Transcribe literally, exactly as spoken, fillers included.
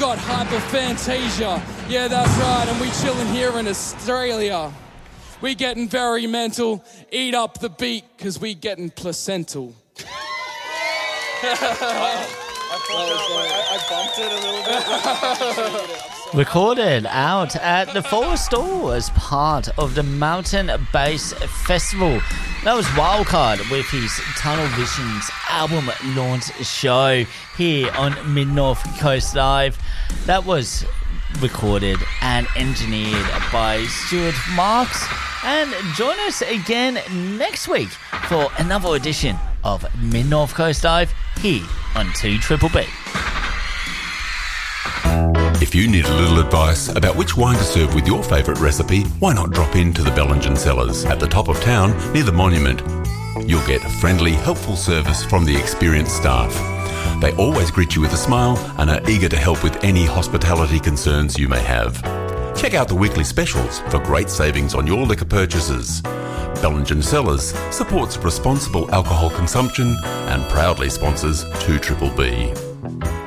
got hyperphantasia. Yeah, that's right, and we chillin' here in Australia. We getting very mental. Eat up the beat, cause we getting placental. I bumped it a little bit. Recorded out at the Forest Hall as part of the Mountain Bass Festival. That was Wildcard with his Tunnel Visions album launch show here on Mid-North Coast Live. That was recorded and engineered by Stuart Marks. And join us again next week for another edition of Mid-North Coast Live here on two Triple B. If you need a little advice about which wine to serve with your favourite recipe, why not drop into the Bellingen Cellars at the top of town near the Monument. You'll get friendly, helpful service from the experienced staff. They always greet you with a smile and are eager to help with any hospitality concerns you may have. Check out the weekly specials for great savings on your liquor purchases. Bellingen Cellars supports responsible alcohol consumption and proudly sponsors two Triple B.